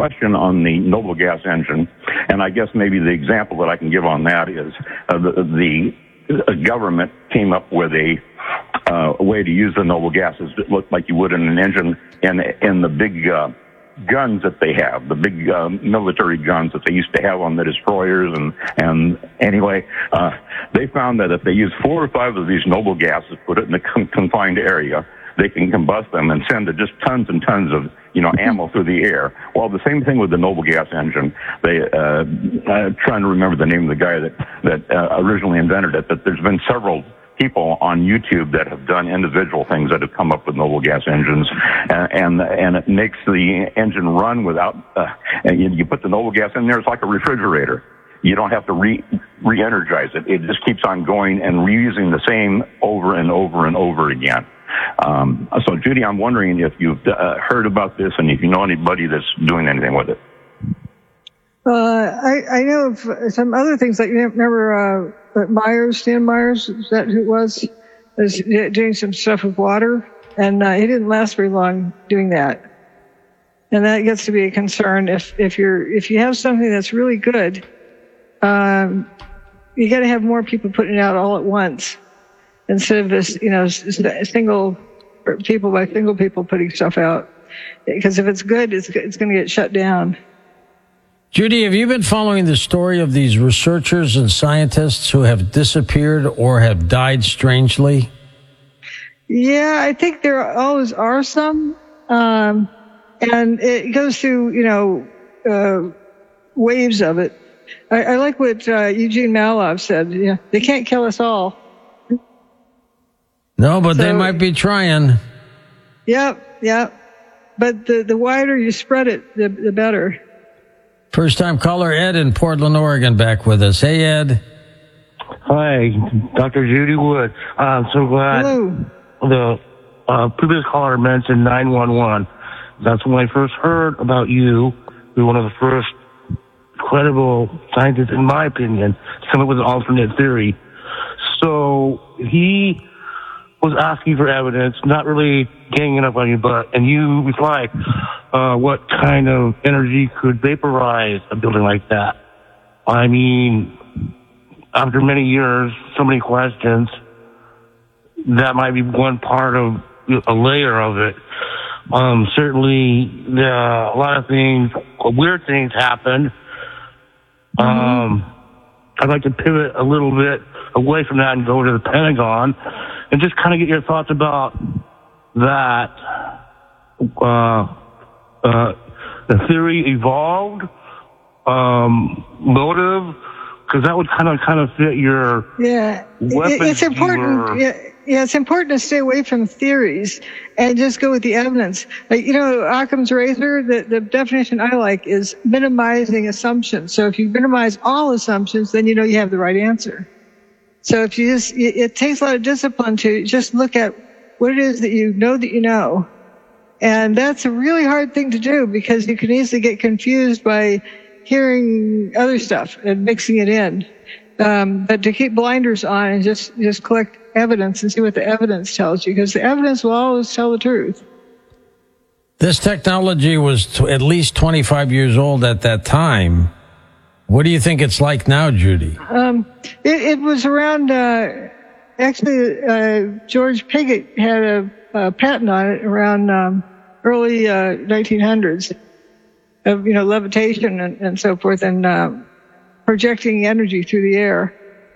question on the noble gas engine, and I guess maybe the example that I can give on that is the government came up with a way to use the noble gases that look like you would in an engine, and the big guns that they have, the big military guns that they used to have on the destroyers, and anyway, they found that if they use 4 or 5 of these noble gases, put it in a confined area, they can combust them and send just tons and tons of ammo through the air. Well, the same thing with the noble gas engine. I'm trying to remember the name of the guy that originally invented it, but there's been several people on YouTube that have done individual things that have come up with noble gas engines, and it makes the engine run without. And you put the noble gas in there; it's like a refrigerator. You don't have to re-energize it. It just keeps on going and reusing the same over and over and over again. So, Judy, I'm wondering if you've heard about this and if you know anybody that's doing anything with it. I know of some other things. Like, you remember Stan Myers, is that who it was doing some stuff with water? And he didn't last very long doing that. And that gets to be a concern. If you have something that's really good, you got to have more people putting it out all at once, instead of this, single people putting stuff out. Because if it's good, it's going to get shut down. Judy, have you been following the story of these researchers and scientists who have disappeared or have died strangely? Yeah, I think there always are some. And it goes through, waves of it. I like what Eugene Malov said. Yeah, they can't kill us all. No, but they might be trying. Yep. But the wider you spread it, the better. First-time caller Ed in Portland, Oregon, back with us. Hey, Ed. Hi, Dr. Judy Wood. I'm so glad the previous caller mentioned 911. That's when I first heard about you. You were one of the first credible scientists, in my opinion, to come up with an alternate theory. So he was asking for evidence, not really ganging up on you, and you replied, what kind of energy could vaporize a building like that? I mean, after many years, so many questions, that might be one part of a layer of it. Certainly, a lot of things, weird things happened. I'd like to pivot a little bit away from that and go to the Pentagon and just kind of get your thoughts about that. The theory evolved, motive, because that would kind of fit your weapons. It's important. It's important to stay away from theories and just go with the evidence. Like, Occam's razor, the definition I like is minimizing assumptions. So if you minimize all assumptions, then you have the right answer. So if you it takes a lot of discipline to just look at what it is that you know. And that's a really hard thing to do because you can easily get confused by hearing other stuff and mixing it in. But to keep blinders on and just collect evidence and see what the evidence tells you, because the evidence will always tell the truth. This technology was at least 25 years old at that time. What do you think it's like now, Judy? It was around, George Pigott had a patent on it around early 1900s of, levitation and so forth, and projecting energy through the air.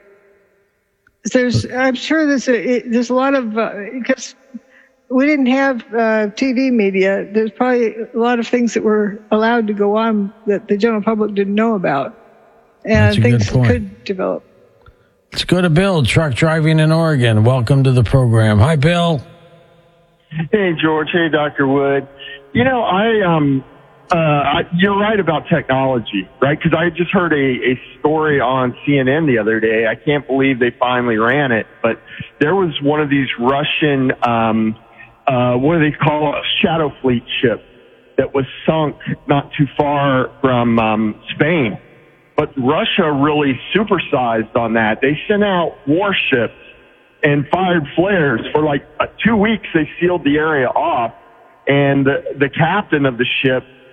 I'm sure there's a lot of, because we didn't have TV media, there's probably a lot of things that were allowed to go on that the general public didn't know about. And things could develop. Let's go to Bill, truck driving in Oregon. Welcome to the program. Hi, Bill. Hey, George. Hey, Dr. Wood. You're right about technology, right? Because I just heard a story on CNN the other day. I can't believe they finally ran it, but there was one of these Russian, what do they call a shadow fleet ship that was sunk not too far from Spain. But Russia really supersized on that. They sent out warships and fired flares for like 2 weeks. They sealed the area off, and the captain of the ship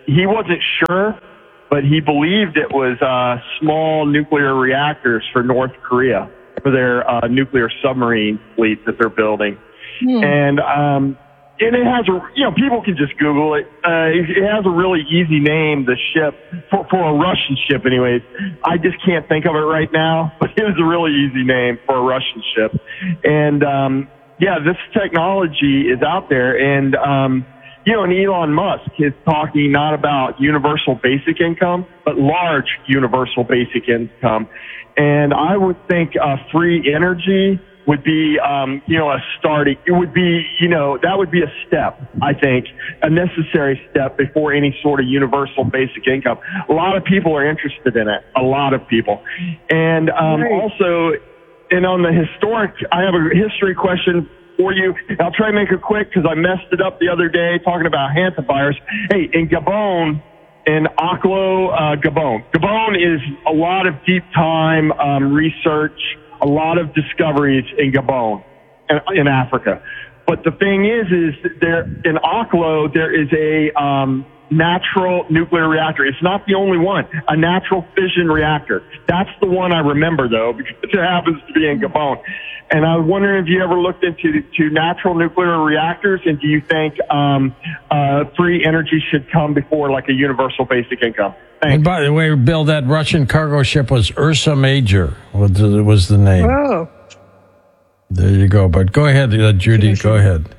he wasn't sure, but he believed it was small nuclear reactors for North Korea for their nuclear submarine fleet that they're building. And it has people can just Google it. It has a really easy name, the ship, for a Russian ship anyways. I just can't think of it right now, but it was a really easy name for a Russian ship. And, this technology is out there. And, and Elon Musk is talking not about universal basic income, but large universal basic income. And I would think free energy would be, a starting, it would be, that would be a step, I think, a necessary step before any sort of universal basic income. A lot of people are interested in it, a lot of people. And also, and on the historic, I have a history question for you. I'll try and make it quick because I messed it up the other day talking about hantavirus. Hey, in Gabon, in Aklo, Gabon. Gabon is a lot of deep time research, a lot of discoveries in Gabon, in Africa. But the thing is there in Aklo there is a natural nuclear reactor. It's not the only one. A natural fission reactor. That's the one I remember though, because it happens to be in Gabon. And I was wondering if you ever looked into natural nuclear reactors, and do you think free energy should come before like a universal basic income? Thanks. And by the way, Bill, that Russian cargo ship was Ursa Major, was the name. Oh. There you go. But go ahead, Judy, go ahead.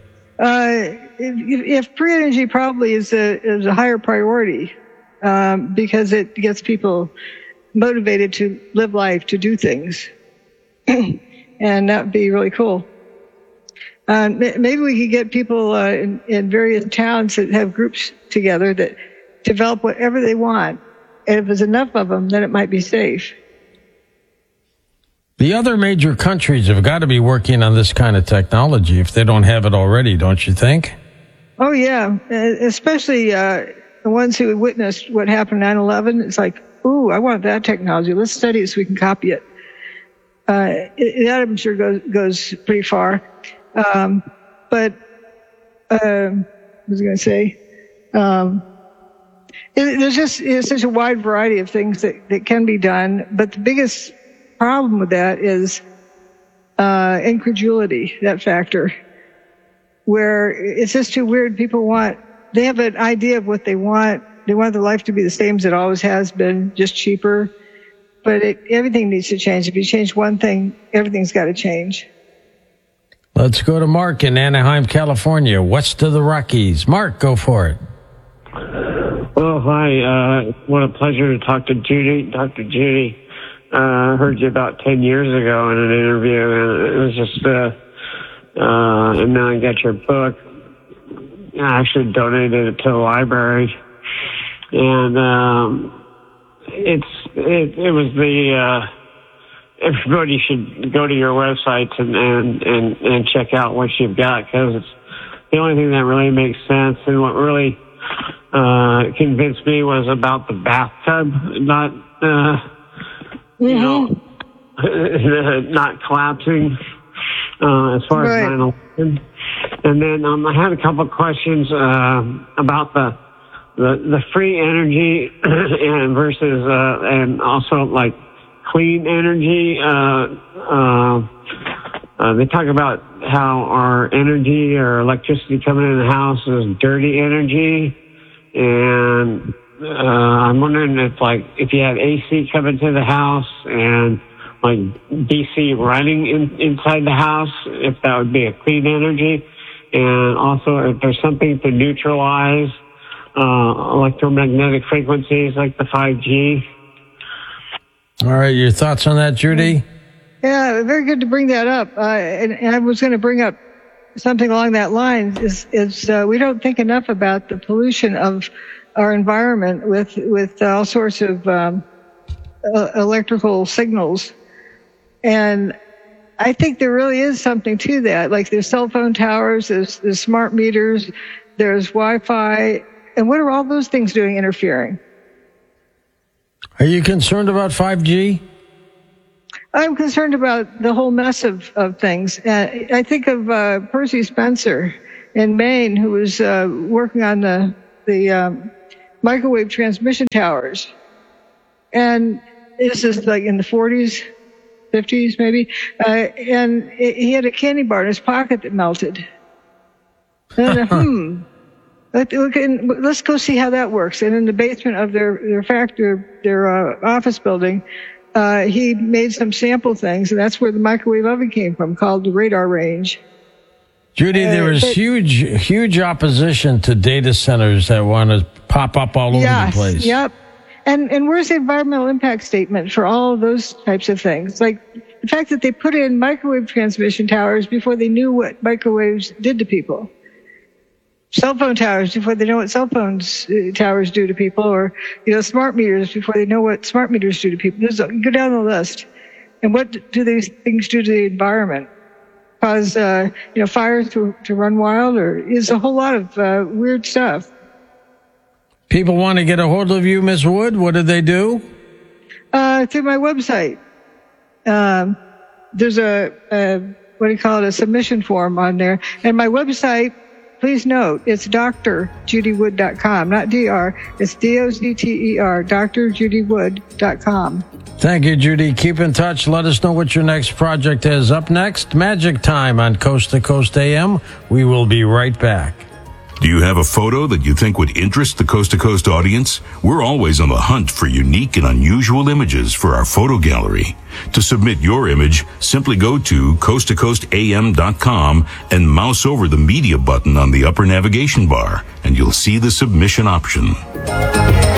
If free energy probably is a higher priority, because it gets people motivated to live life, to do things. And that would be really cool. Maybe we could get people in various towns that have groups together that develop whatever they want. And if there's enough of them, then it might be safe. The other major countries have got to be working on this kind of technology if they don't have it already, don't you think? Oh, yeah. Especially the ones who witnessed what happened 9/11. It's like, ooh, I want that technology. Let's study it so we can copy it. That I'm sure goes pretty far. But what was I going to say? There's just such a wide variety of things that can be done. But the biggest problem with that is incredulity, that factor, where it's just too weird. They have an idea of what they want. They want their life to be the same as it always has been, just cheaper. But everything needs to change. If you change one thing, everything's got to change. Let's go to Mark in Anaheim, California, west of the Rockies. Mark, go for it. Oh, hi. What a pleasure to talk to Judy. Dr. Judy, I heard you about 10 years ago in an interview, and it was just, and now I got your book. I actually donated it to the library. And, it was everybody should go to your website and check out what you've got, because it's the only thing that really makes sense. And what really convinced me was about the bathtub not not collapsing as far as 9/11. And then I had a couple of questions about the free energy and versus and also like clean energy. They talk about how our energy or electricity coming in the house is dirty energy, and I'm wondering if you have AC coming to the house and like DC running inside the house, if that would be a clean energy, and also if there's something to neutralize electromagnetic frequencies like the 5G. All right, your thoughts on that, Judy? Yeah, very good to bring that up. And I was going to bring up something along that line. Is we don't think enough about the pollution of our environment with all sorts of electrical signals, and I think there really is something to that. Like there's cell phone towers, there's smart meters, there's Wi-Fi. And what are all those things doing interfering? Are you concerned about 5G? I'm concerned about the whole mess of things. I think of Percy Spencer in Maine, who was working on the microwave transmission towers. And this is like in the 40s, 50s maybe. And he had a candy bar in his pocket that melted. And let's go see how that works. And in the basement of their office building, he made some sample things, and that's where the microwave oven came from, called the radar range. Judy, there was huge opposition to data centers that want to pop up all over the place. Yep. And where's the environmental impact statement for all of those types of things? Like the fact that they put in microwave transmission towers before they knew what microwaves did to people. Cell phone towers before they know what cell phones towers do to people, or smart meters before they know what smart meters do to people. Go down the list. And what do these things do to the environment? Cause fires to run wild, or is a whole lot of weird stuff. People want to get a hold of you, Ms. Wood. What do they do? Through my website. There's a submission form on there, and my website. Please note, it's drjudywood.com, not DR. It's DOCTER, drjudywood.com. Thank you, Judy. Keep in touch. Let us know what your next project is. Up next, Magic Time on Coast to Coast AM. We will be right back. Do you have a photo that you think would interest the Coast to Coast audience? We're always on the hunt for unique and unusual images for our photo gallery. To submit your image, simply go to coasttocoastam.com and mouse over the media button on the upper navigation bar, and you'll see the submission option.